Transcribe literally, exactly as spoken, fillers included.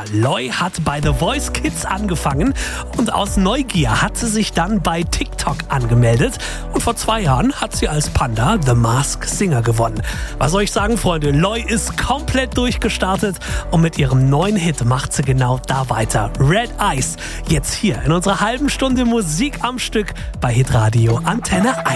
Loi hat bei The Voice Kids angefangen und aus Neugier hat sie sich dann bei TikTok angemeldet. Und vor zwei Jahren hat sie als Panda The Masked Singer gewonnen. Was soll ich sagen, Freunde? Loi ist komplett durchgestartet und mit ihrem neuen Hit macht sie genau da weiter. Red Eyes, jetzt hier in unserer halben Stunde Musik am Stück bei Hitradio Antenne eins.